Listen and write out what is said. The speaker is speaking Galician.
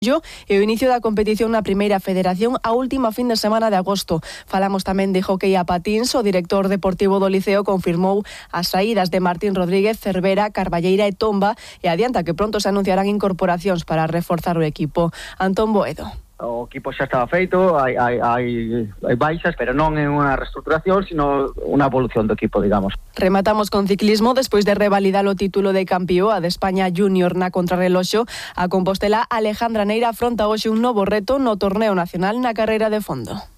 E o inicio da competición na Primeira Federación a última fin de semana de agosto. Falamos tamén de hockey a patíns. O director deportivo do Liceo confirmou as saídas de Martín Rodríguez, Cervera, Carballeira e Tomba e adianta que pronto se anunciarán incorporacións para reforzar o equipo. Antón Boedo. O equipo xa estaba feito, hai baixas, pero non é unha reestruturación, sino unha evolución do equipo, digamos. Rematamos con ciclismo. Despois de revalidar o título de campioa de España Júnior na contrarreloxo, a compostela Alejandra Neira afronta hoxe un novo reto no torneo nacional na carreira de fondo.